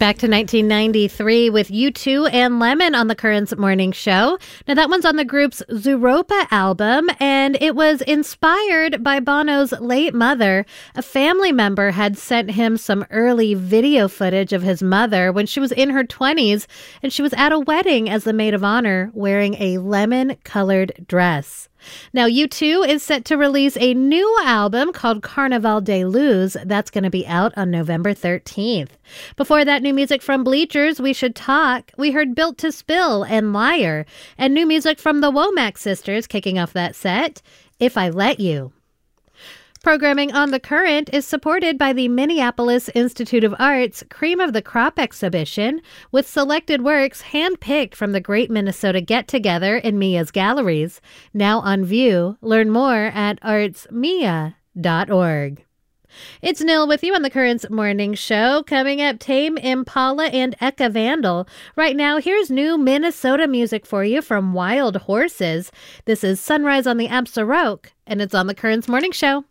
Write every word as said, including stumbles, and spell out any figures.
Back to nineteen ninety-three with U two and Lemon on the Currents Morning Show. Now, that one's on the group's Zooropa album, and it was inspired by Bono's late mother. A family member had sent him some early video footage of his mother when she was in her twenties, and she was at a wedding as the maid of honor wearing a lemon-colored dress. Now, U two is set to release a new album called Carnaval de Luz. That's going to be out on November thirteenth. Before that, new music from Bleachers, We Should Talk. We heard Built to Spill and Liar. And new music from the Womack Sisters kicking off that set, If I Let You. Programming on The Current is supported by the Minneapolis Institute of Art's Cream of the Crop exhibition, with selected works handpicked from the Great Minnesota Get-Together in Mia's galleries. Now on view. Learn more at arts mia dot org. It's Nil with you on the Currents Morning Show. Coming up, Tame Impala and Eka Vandal. Right now, here's new Minnesota music for you from Wild Horses. This is Sunrise on the Absaroke, and it's on the Currents Morning Show.